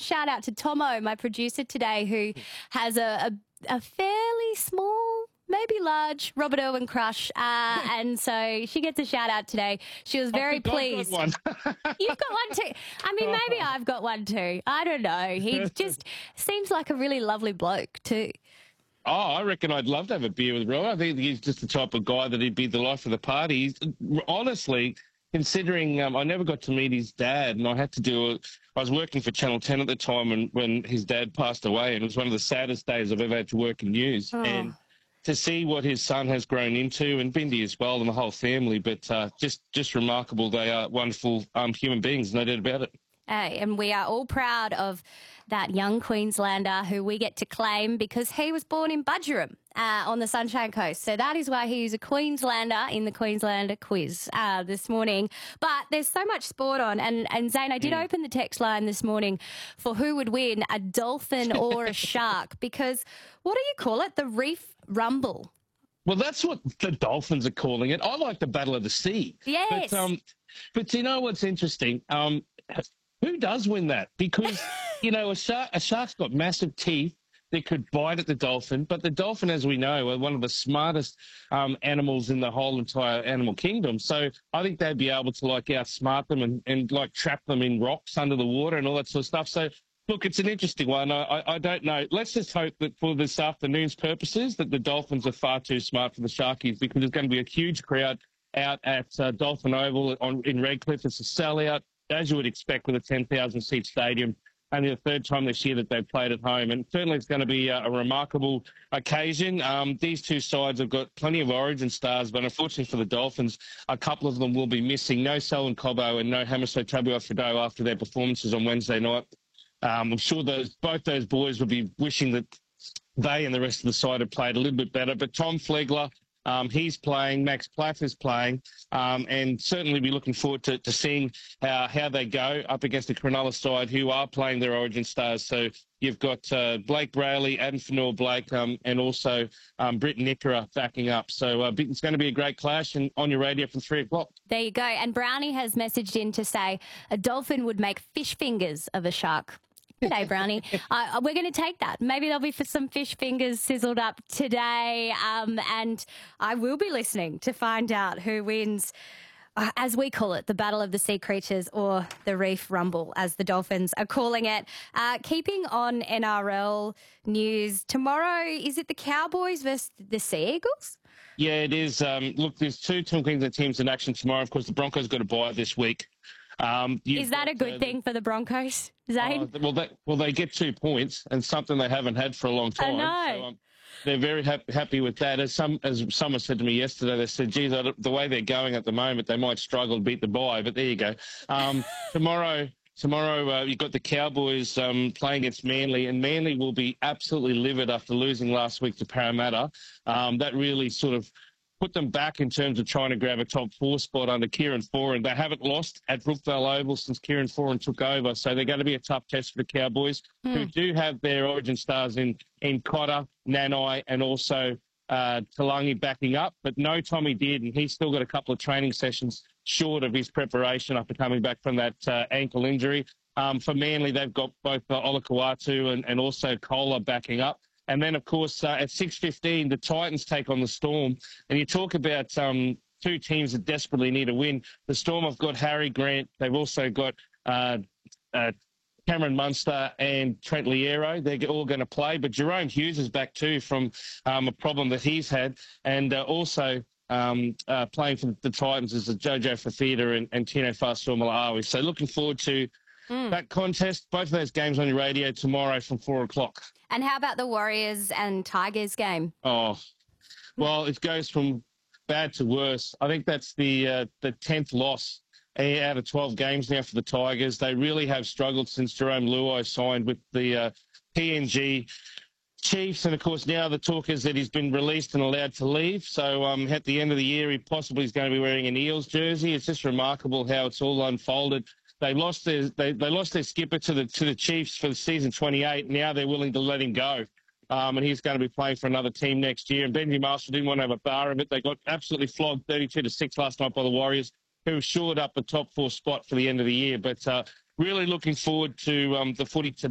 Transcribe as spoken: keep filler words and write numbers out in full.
shout out to Tomo, my producer today, who has a, a, a fairly small, maybe large Robert Irwin crush. Uh, and so she gets a shout out today. She was very I think pleased. I've got one. You've got one too. I mean, maybe I've got one too. I don't know. He just seems like a really lovely bloke too. Oh, I reckon I'd love to have a beer with Rob. I think he's just the type of guy that he'd be the life of the party. He's, honestly, considering um, I never got to meet his dad, and I had to do it. I was working for Channel ten at the time when, when his dad passed away, and it was one of the saddest days I've ever had to work in news. Oh. And to see what his son has grown into, and Bindi as well, and the whole family, but uh, just just remarkable. They are wonderful um, human beings, no doubt about it. Hey, and we are all proud of that young Queenslander who we get to claim because he was born in Budgerham uh, on the Sunshine Coast. So that is why he is a Queenslander in the Queenslander quiz uh, this morning. But there's so much sport on. And, and Zane, I did mm. open the text line this morning for who would win, a dolphin or a shark, because what do you call it? The Reef Rumble. Well, that's what the Dolphins are calling it. I like the Battle of the Sea. Yes. But, um, but you know what's interesting? Um, who does win that? Because, you know, a shark, a shark's got massive teeth that could bite at the dolphin, but the dolphin, as we know, are one of the smartest um, animals in the whole entire animal kingdom. So I think they'd be able to, like, outsmart them and, and like, trap them in rocks under the water and all that sort of stuff. So, look, it's an interesting one. I, I, I don't know. Let's just hope that for this afternoon's purposes that the Dolphins are far too smart for the Sharkies, because there's going to be a huge crowd out at uh, Dolphin Oval on, in Redcliffe. It's a sellout, as you would expect with a ten thousand seat stadium. Only the third time this year that they've played at home. And certainly it's going to be a, a remarkable occasion. Um, these two sides have got plenty of origin stars, but unfortunately for the Dolphins, a couple of them will be missing. No Selwyn Cobbo and no Hamiso Tabuai-Fidow after their performances on Wednesday night. Um, I'm sure those both those boys would be wishing that they and the rest of the side had played a little bit better. But Tom Flegler, um, he's playing. Max Plath is playing. Um, and certainly be looking forward to, to seeing how, how they go up against the Cronulla side, who are playing their origin stars. So you've got uh, Blake Brayley, Adam Fanua-Blake, um, and also um, Britt Nickera backing up. So uh, it's going to be a great clash, and on your radio from three o'clock. There you go. And Brownie has messaged in to say a dolphin would make fish fingers of a shark. G'day, Brownie. Uh, we're going to take that. Maybe there'll be for some fish fingers sizzled up today. Um, and I will be listening to find out who wins, uh, as we call it, the Battle of the Sea Creatures, or the Reef Rumble, as the Dolphins are calling it. Uh, keeping on N R L news, tomorrow, is it the Cowboys versus the Sea Eagles? Yeah, it is. Um, look, there's two Tom Queensland teams in action tomorrow. Of course, the Broncos got a bye this week. Um, Is that got, a good uh, thing for the Broncos, Zane? Uh, well, they, well, they get two points, and something they haven't had for a long time. I know. So, um, they're very happy, happy with that. As some, as someone said to me yesterday, they said, geez, I don't- the way they're going at the moment, they might struggle to beat the bye, but there you go. Um, tomorrow, tomorrow uh, you've got the Cowboys um, playing against Manly, and Manly will be absolutely livid after losing last week to Parramatta. Um, that really sort of put them back in terms of trying to grab a top four spot under Kieran Foran. They haven't lost at Brookvale Oval since Kieran Foran took over, so they're going to be a tough test for the Cowboys, mm. who do have their origin stars in, in Cotter, Nanai, and also uh, Talangi backing up, but no Tommy did, and he's still got a couple of training sessions short of his preparation after coming back from that uh, ankle injury. Um, for Manly, they've got both uh, Olakau'atu and, and also Kohler backing up. And then, of course, uh, at six fifteen, the Titans take on the Storm. And you talk about um, two teams that desperately need a win. The Storm have got Harry Grant. They've also got uh, uh, Cameron Munster and Trent Liero. They're all going to play. But Jerome Hughes is back too from um, a problem that he's had. And uh, also um, uh, playing for the Titans is Jojo Fafita and, and Tino Fa'asuamaleaui. So looking forward to mm. that contest. Both of those games on your radio tomorrow from four o'clock. And how about the Warriors and Tigers game? Oh, well, it goes from bad to worse. I think that's the uh, the tenth loss out of twelve games now for the Tigers. They really have struggled since Jerome Luai signed with the uh, P N G Chiefs. And, of course, now the talk is that he's been released and allowed to leave. So um, at the end of the year, he possibly is going to be wearing an Eels jersey. It's just remarkable how it's all unfolded. They lost their they, they lost their skipper to the to the Chiefs for the season twenty-eight. Now they're willing to let him go, um, and he's going to be playing for another team next year. And Benji Marshall didn't want to have a bar of it. They got absolutely flogged thirty-two to six last night by the Warriors, who shored up a top four spot for the end of the year. But uh, really looking forward to um, the footy today.